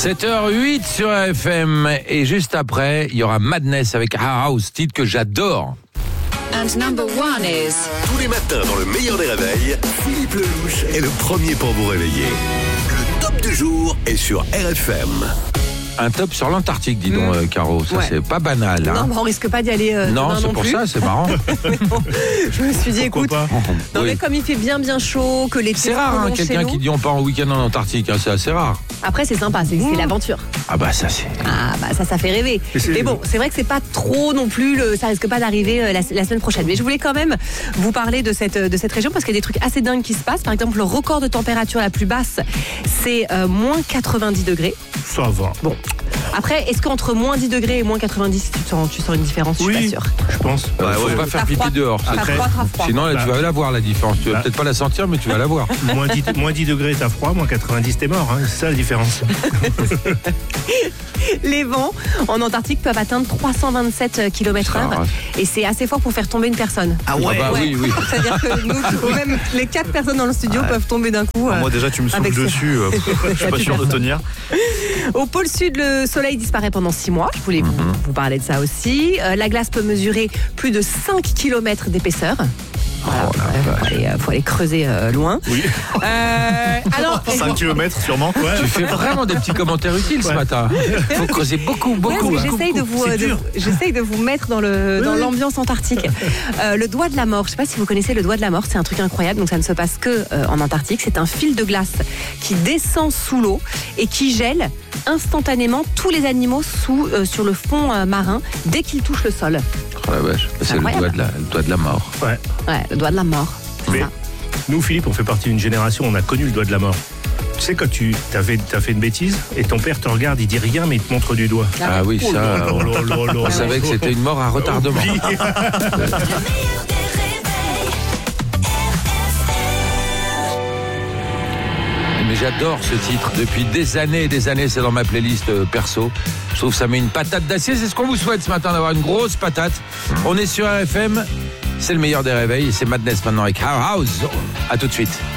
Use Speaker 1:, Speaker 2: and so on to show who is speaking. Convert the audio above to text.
Speaker 1: 7h08 sur RFM et juste après, il y aura Madness avec House, titre que j'adore.
Speaker 2: And number one is...
Speaker 3: Tous les matins dans le meilleur des réveils, Philippe Lelouch est le premier pour vous réveiller. Le top du jour est sur RFM.
Speaker 1: Un top sur l'Antarctique, dis donc, Caro. Ça, c'est pas banal. Hein.
Speaker 4: Non, mais on risque pas d'y aller.
Speaker 1: Non, c'est
Speaker 4: non
Speaker 1: pour
Speaker 4: plus.
Speaker 1: ça, c'est marrant.
Speaker 4: Je me suis dit, écoute, non,
Speaker 1: Oui.
Speaker 4: mais comme il fait bien chaud, que les
Speaker 1: C'est rare, quelqu'un qui dit on part en week-end en Antarctique. Hein, c'est assez rare.
Speaker 4: Après, c'est sympa, c'est l'aventure.
Speaker 1: Ah bah ça, c'est...
Speaker 4: Ah bah ça fait rêver. Mais bon, c'est vrai que c'est pas trop non plus, ça risque pas d'arriver la semaine prochaine. Mais je voulais quand même vous parler de cette région parce qu'il y a des trucs assez dingues qui se passent. Par exemple, le record de température la plus basse, c'est moins 90 degrés.
Speaker 5: Ça va.
Speaker 4: Bon. Après, est-ce qu'entre moins 10 degrés et moins 90, tu sens une différence? Je suis pas sûre.
Speaker 5: Je pense.
Speaker 1: Faut pas faire
Speaker 4: T'as
Speaker 1: pipi
Speaker 4: froid.
Speaker 1: dehors.
Speaker 4: T'as froid.
Speaker 1: Sinon, là, tu vas la voir, la différence. Tu vas peut-être pas la sentir, mais tu vas la voir.
Speaker 5: Moins 10 degrés, t'as froid, moins 90, t'es mort. Hein. C'est ça la différence.
Speaker 4: Les vents en Antarctique peuvent atteindre 327 km/h et c'est assez fort pour faire tomber une personne.
Speaker 1: Ah ouais, bah oui.
Speaker 4: C'est-à-dire que nous, même les 4 personnes dans le studio peuvent tomber d'un coup.
Speaker 6: Moi déjà tu me souffles dessus, je suis pas sûr de tenir.
Speaker 4: Au pôle sud, le soleil disparaît pendant 6 mois. Je voulais vous parler de ça aussi. La glace peut mesurer plus de 5 km d'épaisseur. Voilà, faut aller creuser loin.
Speaker 5: Oui.
Speaker 4: Alors,
Speaker 5: 5 km sûrement. Ouais.
Speaker 1: Tu fais vraiment des petits commentaires utiles ce matin. Il faut creuser beaucoup.
Speaker 4: J'essaye de vous mettre dans l'ambiance antarctique. Le doigt de la mort, je ne sais pas si vous connaissez le doigt de la mort, c'est un truc incroyable. Donc ça ne se passe que en Antarctique. C'est un fil de glace qui descend sous l'eau et qui gèle instantanément tous les animaux sur le fond marin dès qu'ils touchent le sol.
Speaker 1: Oh la vache, c'est le doigt de la mort.
Speaker 5: Ouais.
Speaker 4: Ouais, le doigt de la mort. C'est
Speaker 5: Mais
Speaker 4: ça.
Speaker 5: nous, Philippe, on fait partie d'une génération, on a connu le doigt de la mort. Tu sais, quand t'as fait une bêtise et ton père te regarde, il dit rien, mais il te montre du doigt.
Speaker 1: Ah oui, ça, on savait que c'était une mort à retardement. Mais j'adore ce titre. Depuis des années, c'est dans ma playlist perso. Je trouve que ça met une patate d'acier. C'est ce qu'on vous souhaite ce matin, d'avoir une grosse patate. On est sur RFM. C'est le meilleur des réveils. C'est Madness maintenant avec House. À tout de suite.